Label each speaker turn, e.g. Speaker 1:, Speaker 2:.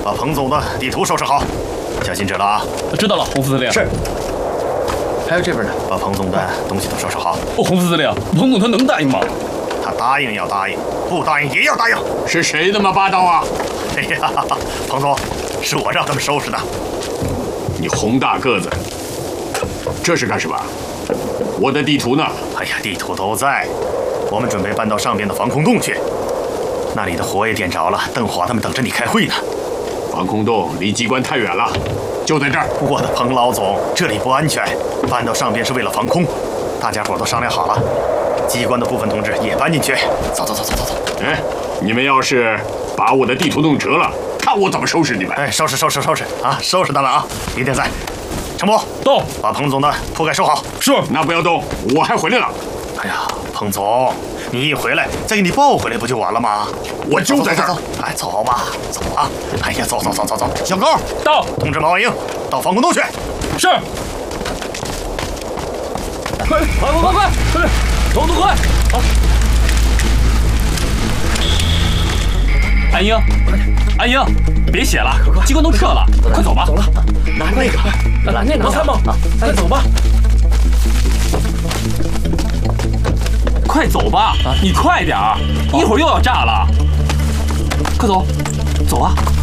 Speaker 1: 把彭总的地图收拾好，小心着了啊！
Speaker 2: 知道了，洪副司令。
Speaker 3: 是。还有这边呢，
Speaker 1: 把彭总的东西都收拾好。
Speaker 2: 哦，洪副司令，彭总他能答应吗？
Speaker 1: 他答应要答应，不答应也要答应。
Speaker 4: 是谁那么霸道啊？
Speaker 1: 哎呀，彭总，是我让他们收拾的。
Speaker 4: 你洪大个子，这是干什么？我的地图呢？
Speaker 1: 哎呀，地图都在，我们准备搬到上边的防空洞去。那里的火也点着了，邓华他们等着你开会呢。
Speaker 4: 防空洞离机关太远了，就在这儿。
Speaker 1: 我的彭老总，这里不安全，搬到上边是为了防空，大家伙都商量好了。机关的部分同志也搬进去。走。
Speaker 4: 哎，你们要是把我的地图弄折了，看我怎么收拾你们！
Speaker 1: 哎，收拾啊，收拾他们啊！一定在。程博
Speaker 2: 到，
Speaker 1: 把彭总的铺盖收好。
Speaker 2: 是。
Speaker 4: 那不要动，我还回来了。
Speaker 1: 哎呀，彭总，你一回来再给你抱回来不就完了吗？
Speaker 4: 我就在这儿。
Speaker 1: 哎，走吧，走啊！哎呀，走。小高
Speaker 2: 到，
Speaker 1: 通知马万英到防空洞去。
Speaker 2: 是。快，动作快！好。安英，别写了，机关都撤了，快走吧。
Speaker 3: 走了，拿那个，拿参谋，咱走吧。
Speaker 2: 快走吧，你快点儿，一会儿又要炸了。快走啊！